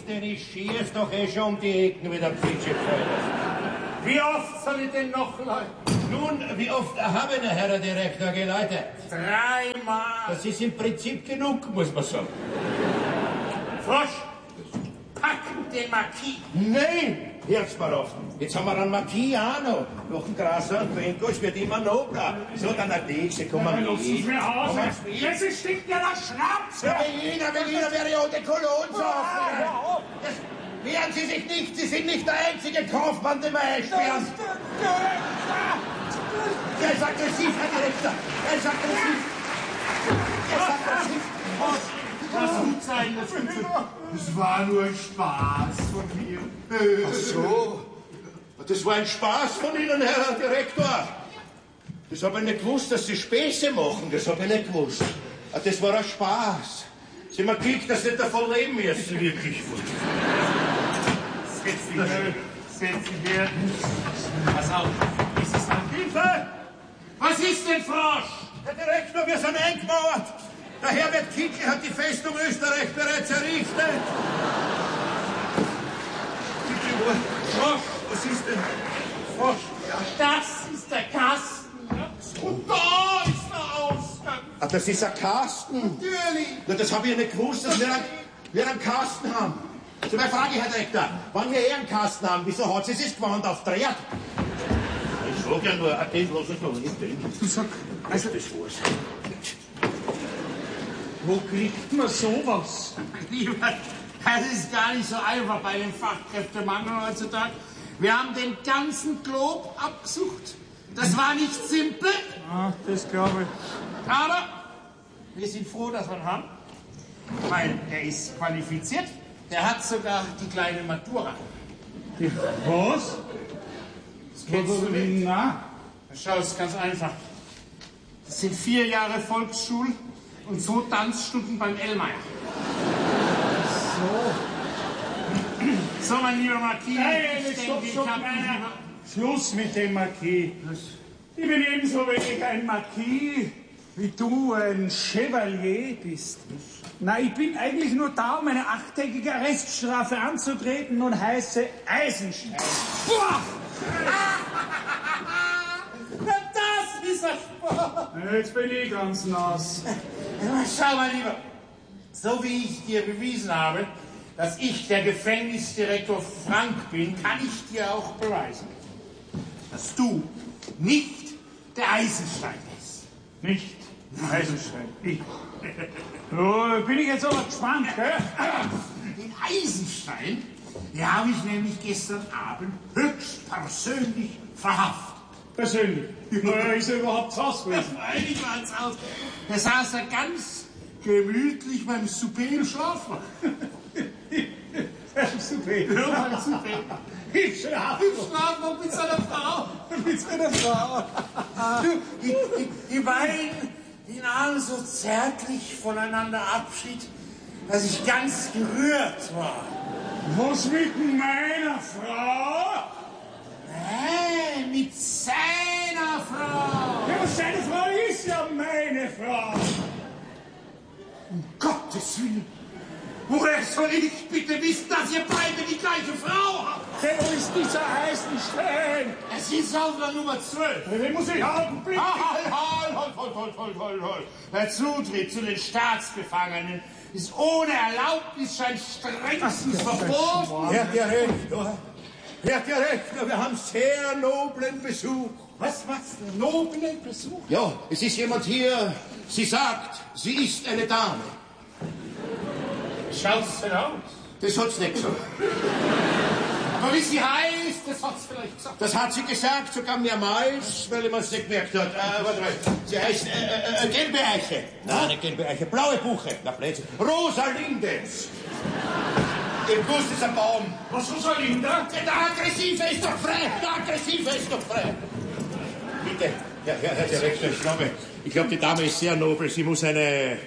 denn ich schieß doch schon um die Ecken wie der Pfitschepfeiler. Wie oft soll ich denn noch läuten? Nun, wie oft haben der Herr Direktor geläutet? 3-mal. Das ist im Prinzip genug, muss man sagen. Frosch, packen den Marquis. Nein, Herzbaroff. Jetzt haben wir einen Marquis auch noch. Noch ein Grasser und Benkosch wird immer nobler. So, dann der nächste, komm mal mit. Lass es mir aus. Jetzt stinkt ja der Schnaps. Berliner wäre ja die Cologne so. Wehren Sie sich nicht, Sie sind nicht der einzige Kaufmann, den wir einsperren. Der ist aggressiv, Herr Direktor. Er ist aggressiv. Das gut sein, das war nur Spaß von mir. Ach so. Das war ein Spaß von Ihnen, Herr Direktor. Das habe ich nicht gewusst, dass Sie Späße machen. Das habe ich nicht gewusst. Das war ein Spaß. Sie haben gekriegt, dass Sie nicht davon leben müssen, wirklich. Setz dich her. Pass auf. Ist es ein Hilfe! Was ist denn, Frosch? Herr Direktor, wir sind eingemauert. Der Herbert Kickl hat die Festung Österreich bereits errichtet. Frosch, Was ist denn? Frosch, das ist der Kasten. Und da ist der Ausgang. Ah, das ist ein Kasten. Natürlich. Na, das habe ich ja nicht gewusst, dass wir einen Kasten haben. So, meine Frage, Herr Direktor, wann wir einen Kasten haben, wieso hat sie sich gewandt auf Dreht? Ich sag ja nur, den lass ich noch nicht den. Du sag, also, Das war's. wo kriegt man sowas? Lieber, das ist gar nicht so einfach bei dem Fachkräftemangel heutzutage. Wir haben den ganzen Glob abgesucht. Das war nicht simpel. Ah, das glaube ich. Aber wir sind froh, dass wir ihn haben. Weil er ist qualifiziert. Der hat sogar die kleine Matura. Was? Das kennst du nicht. Na? Schau, es ist ganz einfach. Das sind 4 Jahre Volksschule und 2 Tanzstunden beim Ellmeier. So, mein lieber Marquis, ich denke, ich habe Schluss mit dem Marquis. Ich bin ebenso wenig ein Marquis, wie du ein Chevalier bist. Na, ich bin eigentlich nur da, um eine 8-tägige Arreststrafe anzutreten und heiße Eisenstein. Boah! Das ist ein Sport! Jetzt bin ich ganz nass. Schau mal, lieber, so wie ich dir bewiesen habe, dass ich der Gefängnisdirektor Frank bin, kann ich dir auch beweisen, dass du nicht der Eisenstein bist. Nicht Eisenstein. Ich. So, bin ich jetzt aber gespannt, gell? Den Eisenstein, den habe ich nämlich gestern Abend höchstpersönlich verhaftet. Persönlich. Na, ist er überhaupt zu Hause gewesen? Freilich war es aus. Da saß er ganz gemütlich beim Souper im Schlafrock. Super. Ja, beim Souper. Im Schlaf. Im Schlafrock mit seiner Frau. Mit seiner Frau. Die beiden, die nahmen so zärtlich voneinander Abschied, dass ich ganz gerührt war. Was mit meiner Frau? Nein, mit seiner Frau. Ja, aber seine Frau ist ja meine Frau. Um Gottes Willen. Woher soll ich bitte wissen, dass ihr beide die gleiche Frau habt? Hey, wo ist dieser Eisenstein? Es ist auf der Nummer 12. Den muss ich halten, bitte. Halt. Der Zutritt zu den Staatsgefangenen ist ohne Erlaubnis schon strengstens verboten. Herr Direktor, wir haben sehr noblen Besuch. Was? Noblen Besuch? Ja, es ist jemand hier, sie sagt, sie ist eine Dame. Schaut's denn aus? Das hat's nicht gesagt. Aber wie sie heißt, das hat's vielleicht gesagt. Das hat sie gesagt, sogar mehrmals, weil ich mir's nicht gemerkt hat. Warte mal, sie heißt gelbe Eiche. Nein, nicht gelbe Eiche, blaue Buche. Na, Blödsinn. Rosalinde. Im Guss ist ein Baum. Was, Rosalinde? Der Aggressive ist doch frei. Bitte, Herr Direktor, ich glaube, die Dame ist sehr nobel. Sie muss eine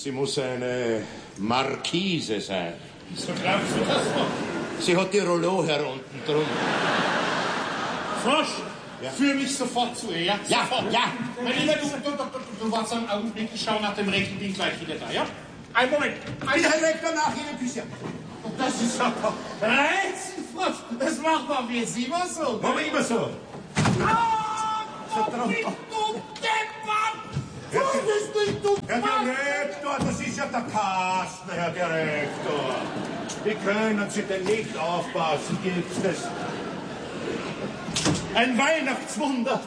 Marquise sein. So glaubst du das wohl? Sie hat die Rollo herunten drum. Frosch, führ mich sofort zu ihr, ja? Ja, Sofort. ja. Mein Lieber, du warst einen Augenblick, ich schau nach dem Rechten, bin gleich wieder da, ja? Einen Moment. Bitte, Herr Direktor, nach Ihnen, Küsse. Das ist aber... Reizend, das macht man wie es immer so. Machen wir immer so. Herr Direktor, das ist ja der Kastner, Herr Direktor. Wie können Sie denn nicht aufpassen, gibt's das? Ein Weihnachtswunder.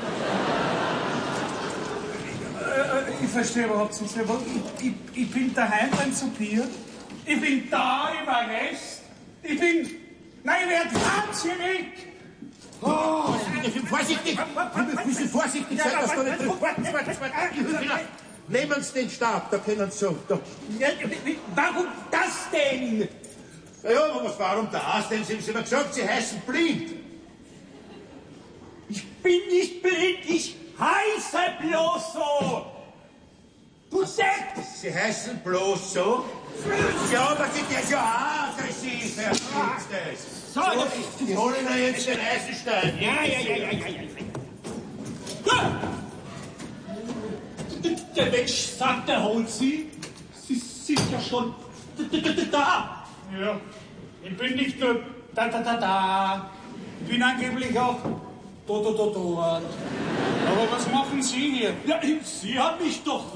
Ich verstehe überhaupt nicht. Ich bin daheim beim Soupieren. Ich bin da im Arrest. Ich bin... Nein, wer hat's hier weg? Oh, vorsichtig! Wir müssen vorsichtig sein, dass da nicht drin... Warten. Nehmen Sie den Stab, da können Sie so... Da. Ja, warum das denn? Ja, aber warum das denn? Sie haben mir gesagt, Sie heißen blind. Ich bin nicht blind, ich heiße bloß so. Du Depp! Sie heißen bloß so? Ja, aber der ist ja aggressiv, Herr Schulz. So, die holen ja jetzt den Eisenstein. Ja. Der Mensch sagt, er holt sie. Sie sind ja schon da. Ja, ich bin nicht nur da. Ich bin angeblich auch dort. Aber was machen Sie hier? Ja, Sie haben mich doch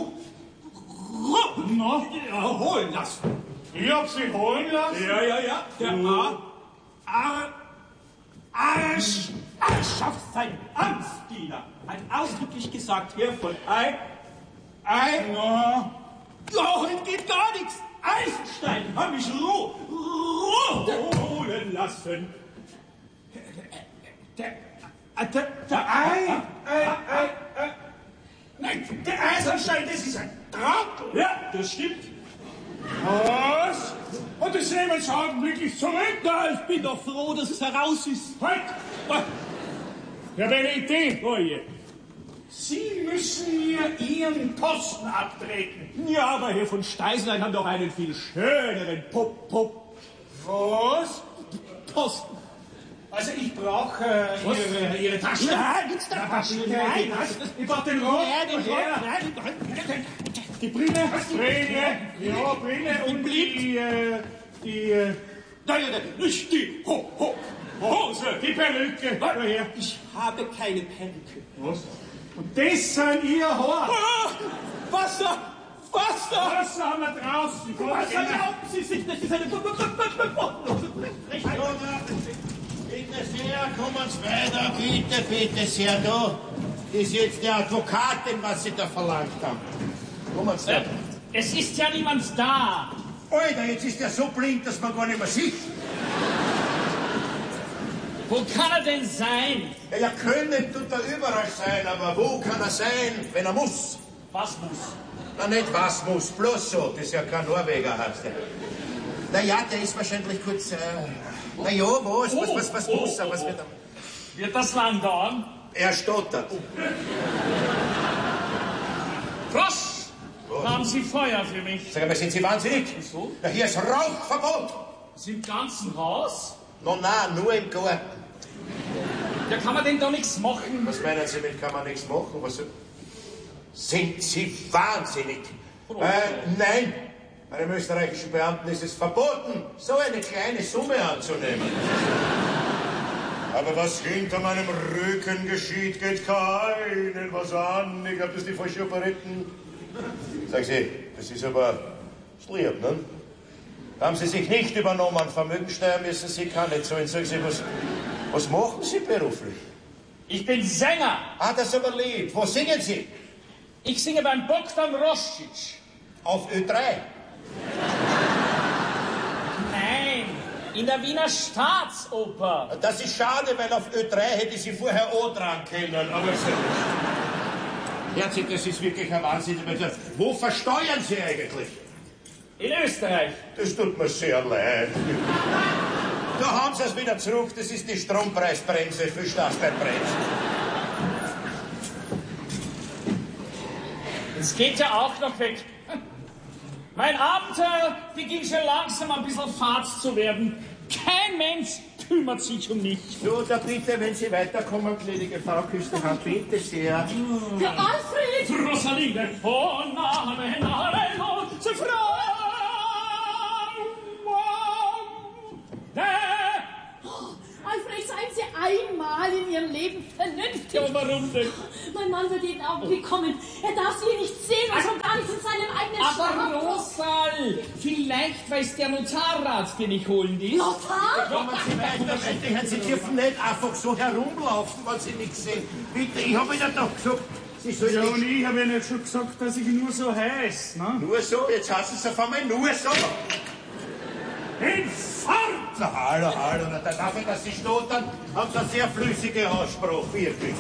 holen lassen. Ich hab Sie holen lassen? Ja. Der Arschaf sein Amtsdiener hat ausdrücklich gesagt, Herr von holen geht gar nichts. Eisenstein haben mich holen lassen. Nein, der Eisenstein, das ist ein Traum. Ja, das stimmt. Was? Und das nehmen Sie augenblicklich zurück? Na, ich bin doch froh, dass es heraus ist. Halt! Ich habe eine Idee, Leute. Sie müssen mir Ihren Posten abtreten. Ja, aber Herr von Steisenlein haben doch einen viel schöneren Was? Posten. Also ich brauche Ihre Tasche. Nein, jetzt der Tasche. Nein, ich brauche den Rock. Die Brille. Ja, Brille und nicht die Hose, die Perücke. Woher? Ich habe keine Perücke. Was? Und das sind Ihr Haar. Wasser haben wir draußen. Was erlauben Sie sich? Das ist eine... Bitte sehr, kommen Sie weiter, bitte sehr, da ist jetzt die Advokatin, was Sie da verlangt haben. Kommen Sie da. Es ist ja niemand da. Alter, jetzt ist er so blind, dass man gar nicht mehr sieht. Wo kann er denn sein? Ja, können tut er überall sein, aber wo kann er sein, wenn er muss? Was muss? Na, nicht was muss, bloß so, das ist ja kein Norweger, heißt der. Naja, der ist wahrscheinlich kurz, naja, was muss er, was wird er? Wird das lang dauern? Er stottert. Frosch! Haben Sie Feuer für mich? Sag mal, sind Sie wahnsinnig? Wieso? Na, hier ist Rauchverbot. Ist im ganzen Haus? No, nein, nur im Garten. Ja, kann man denn da nichts machen? Was meinen Sie mit, kann man nichts machen? Was, sind Sie wahnsinnig? Nein, einem österreichischen Beamten ist es verboten, so eine kleine Summe anzunehmen. Aber was hinter meinem Rücken geschieht, geht keinen was an. Ich glaube, das ist die falsche Operetten. Sagen Sie, das ist aber lieb, ne? Haben Sie sich nicht übernommen, Vermögensteuer müssen Sie keine zahlen. Sagen Sie, was machen Sie beruflich? Ich bin Sänger. Ah, das ist aber lieb. Wo singen Sie? Ich singe beim Bogdan Rostic. Auf Ö3? Nein, in der Wiener Staatsoper. Das ist schade, weil auf Ö3 hätte ich Sie vorher auch dran können. Aber Herzig, das ist wirklich ein Wahnsinn. Wo versteuern Sie eigentlich? In Österreich. Das tut mir sehr leid. Da haben Sie es wieder zurück. Das ist die Strompreisbremse für Staatsbeibremse. Es geht ja auch noch weg. Mein Abenteuer beginnt schon langsam ein bisschen fad zu werden. Kein Mensch kümmert sich um mich. So, da bitte, wenn Sie weiterkommen, gnädige Frau Küstenhand, bitte sehr. Herr Alfred! Rosaline, oh, Name, zu Frau. warum denn? Mein Mann wird jeden Augenblick kommen. Er darf sie hier nicht sehen und schon gar nicht in seinem eigenen Aber Schlaf. Rosal, vielleicht weiß der Notarrat, den ich holen will. Notar? Kommen Sie weiter, Sie dürfen nicht einfach so herumlaufen, wenn Sie nichts sehen. Bitte, ich habe Ihnen doch gesagt, Sie sollen Ja, nicht... und ich habe ja nicht schon gesagt, dass ich nur so heiß, ne? Nur so, jetzt heißt es auf einmal nur so. Hinfort! Na, hallo, na, dafür, dass Sie stottern, haben Sie eine sehr flüssige Aussprache, wirklich.